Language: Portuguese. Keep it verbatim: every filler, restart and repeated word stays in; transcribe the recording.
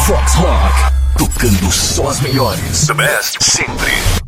Fox Rock, tocando só as melhores. The best, sempre.